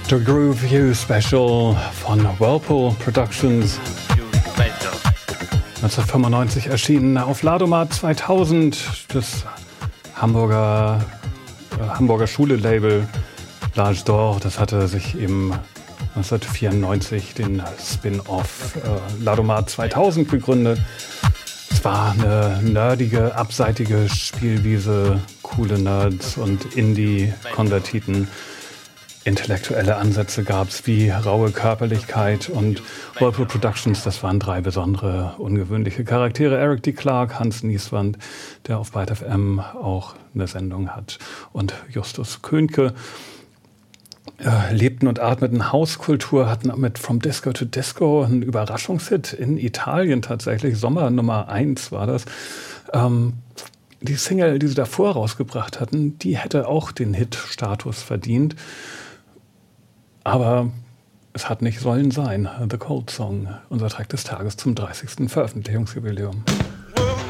The Groove You Special von Whirlpool Productions. 1995 erschienen auf Ladomat 2000, das Hamburger Schule-Label L'Age d'Or. Das hatte sich eben 1994 den Spin-Off Ladomat 2000 gegründet. Es war eine nerdige, abseitige Spielwiese, coole Nerds und Indie-Konvertiten. Intellektuelle Ansätze gab es wie raue Körperlichkeit und Whirlpool Productions, das waren drei besondere, ungewöhnliche Charaktere. Eric D. Clark, Hans Nieswand, der auf Byte FM auch eine Sendung hat, und Justus Könke. Lebten und atmeten Hauskultur, hatten mit From Disco to Disco einen Überraschungshit in Italien tatsächlich. Sommer Nummer 1 war das. Die Single, die sie davor rausgebracht hatten, die hätte auch den Hit-Status verdient. Aber es hat nicht sollen sein. The Cold Song, unser Track des Tages zum 30. Veröffentlichungsjubiläum.